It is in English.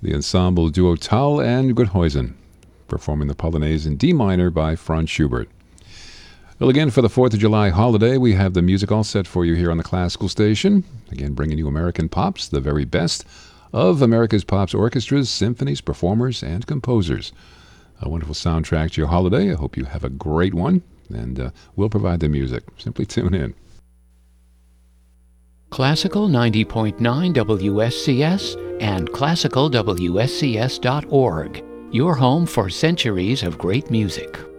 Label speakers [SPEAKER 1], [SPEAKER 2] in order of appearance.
[SPEAKER 1] the ensemble duo Tal and Goodhuizen, performing the Polonaise in D minor by Franz Schubert. Well, again, for the 4th of July holiday, we have the music all set for you here on the Classical Station. Again, bringing you American pops, the very best of America's pops orchestras, symphonies, performers, and composers. A wonderful soundtrack to your holiday. I hope you have a great one, and we'll provide the music. Simply tune in.
[SPEAKER 2] Classical 90.9 WSCS and classicalwscs.org. Your home for centuries of great music.